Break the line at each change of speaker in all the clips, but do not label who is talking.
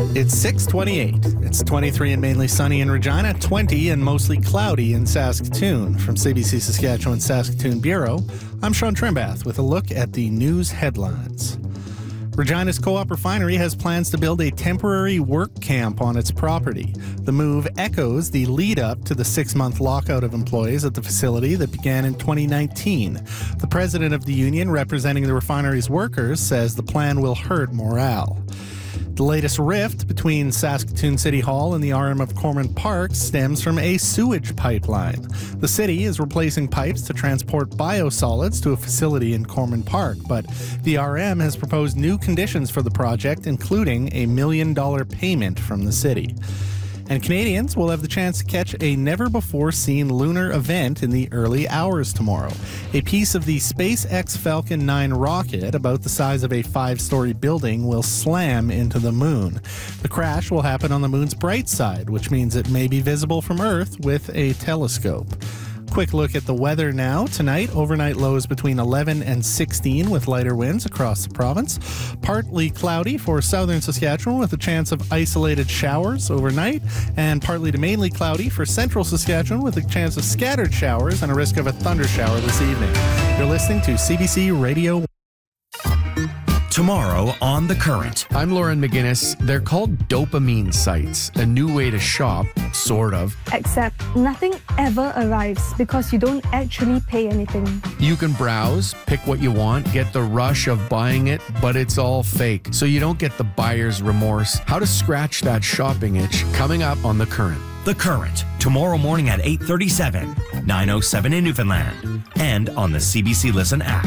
It's 6:28. It's 23 and mainly sunny in Regina, 20 and mostly cloudy in Saskatoon. From CBC Saskatchewan Saskatoon Bureau, I'm Sean Trimbath with a look at the news headlines. Regina's Co-op Refinery has plans to build a temporary work camp on its property. The move echoes the lead-up to the 6-month lockout of employees at the facility that began in 2019. The president of the union representing the refinery's workers says the plan will hurt morale. The latest rift between Saskatoon City Hall and the RM of Cormorant Park stems from a sewage pipeline. The city is replacing pipes to transport biosolids to a facility in Cormorant Park, but the RM has proposed new conditions for the project, including a $1 million payment from the city. And Canadians will have the chance to catch a never-before-seen lunar event in the early hours tomorrow. A piece of the SpaceX Falcon 9 rocket, about the size of a 5-story building, will slam into the moon. The crash will happen on the moon's bright side, which means it may be visible from Earth with a telescope. Quick look at the weather now. Tonight, overnight lows between 11 and 16 with lighter winds across the province. Partly cloudy for southern Saskatchewan with a chance of isolated showers overnight. And partly to mainly cloudy for central Saskatchewan with a chance of scattered showers and a risk of a thundershower this evening. You're listening to CBC Radio.
Tomorrow on The Current.
I'm Lauren McGinnis. They're called dopamine sites, a new way to shop, sort of.
Except nothing ever arrives because you don't actually pay anything.
You can browse, pick what you want, get the rush of buying it, but it's all fake, so you don't get the buyer's remorse. How to scratch that shopping itch, coming up on The Current.
The Current, tomorrow morning at 8:37, 9:07 in Newfoundland, and on the CBC Listen app.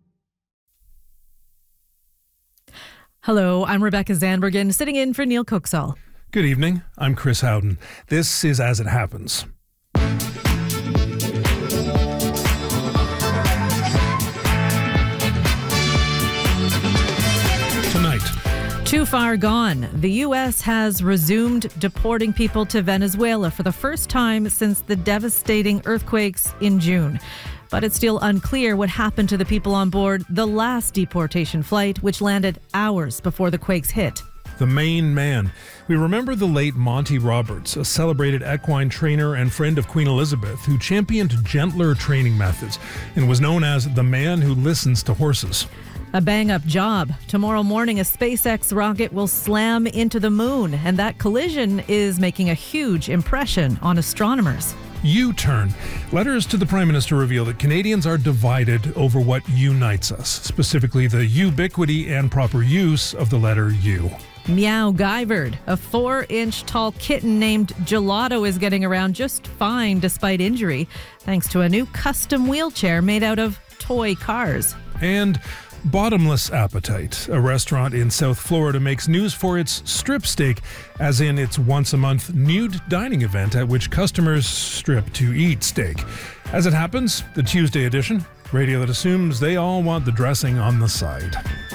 Hello, I'm Rebecca Zandbergen, sitting in for Neil Cooksall.
Good evening. I'm Chris Howden. This is As It Happens. Tonight.
Too far gone. The U.S. has resumed deporting people to Venezuela for the first time since the devastating earthquakes in June. But it's still unclear what happened to the people on board the last deportation flight, which landed hours before the quakes hit.
The main man. We remember the late Monty Roberts, a celebrated equine trainer and friend of Queen Elizabeth, who championed gentler training methods and was known as the man who listens to horses.
A bang-up job. Tomorrow morning, a SpaceX rocket will slam into the moon, and that collision is making a huge impression on astronomers.
U-turn. Letters to the Prime Minister reveal that Canadians are divided over what unites us, specifically the ubiquity and proper use of the letter U.
Meow Guyvered. A 4-inch tall kitten named Gelato is getting around just fine despite injury, thanks to a new custom wheelchair made out of toy cars.
And Bottomless Appetite, a restaurant in South Florida, makes news for its strip steak, as in its once-a-month nude dining event at which customers strip to eat steak. As it happens, the Tuesday edition, radio that assumes they all want the dressing on the side.